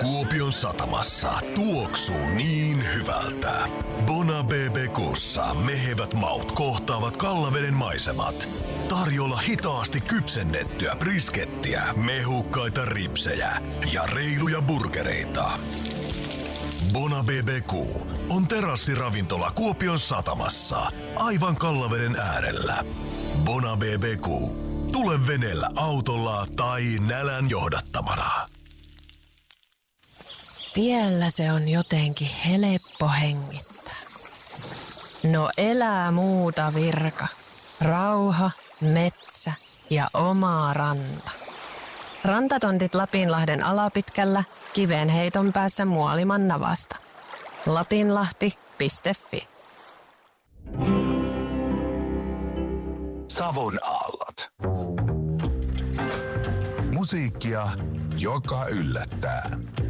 Kuopion satamassa tuoksuu niin hyvältä. Bona BBQ:ssa mehevät maut kohtaavat Kallaveden maisemat. Tarjolla hitaasti kypsennettyä briskettiä, mehukkaita ripsejä ja reiluja burgereita. Bona BBQ on terassiravintola Kuopion satamassa, aivan Kallaveden äärellä. Bona BBQ. Tule veneellä, autolla tai nälän johdattamana. Tiellä se on jotenkin helppo hengittää. No elää muuta virka. Rauha, metsä ja oma ranta. Rantatontit Lapinlahden alapitkällä, kivenheiton päässä Muoliman navasta. Lapinlahti.fi. Savon aallot. Musiikkia, joka yllättää.